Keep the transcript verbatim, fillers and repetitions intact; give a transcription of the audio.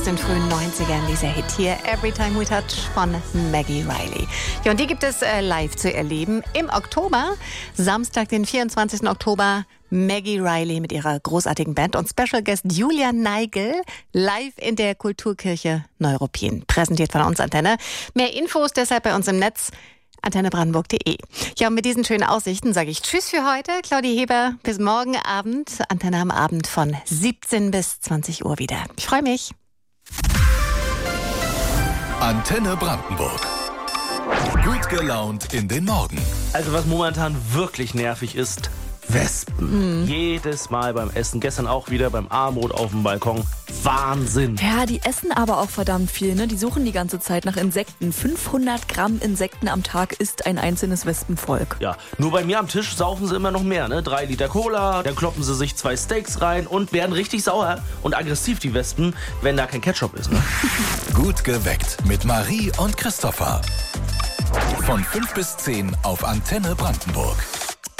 den frühen neunzigern dieser Hit hier, Every Time We Touch von Maggie Reilly. Ja, und die gibt es äh, live zu erleben im Oktober, Samstag, den vierundzwanzigsten Oktober, Maggie Reilly mit ihrer großartigen Band und Special Guest Julian Neigel live in der Kulturkirche Neuruppin. Präsentiert von uns Antenne. Mehr Infos deshalb bei uns im Netz. antenne brandenburg punkt de. Ja, und mit diesen schönen Aussichten sage ich Tschüss für heute. Claudia Heber, bis morgen Abend. Antenne am Abend von siebzehn bis zwanzig Uhr wieder. Ich freue mich. Antenne Brandenburg. Gut gelaunt in den Morgen. Also was momentan wirklich nervig ist, Wespen. Mhm. Jedes Mal beim Essen, gestern auch wieder beim Abendbrot auf dem Balkon. Wahnsinn. Ja, die essen aber auch verdammt viel, ne? Die suchen die ganze Zeit nach Insekten. fünfhundert Gramm Insekten am Tag isst ein einzelnes Wespenvolk. Ja, nur bei mir am Tisch saufen sie immer noch mehr, ne? Drei Liter Cola, dann kloppen sie sich zwei Steaks rein und werden richtig sauer und aggressiv, die Wespen, wenn da kein Ketchup ist, ne? Gut geweckt mit Marie und Christopher. Von fünf bis zehn auf Antenne Brandenburg.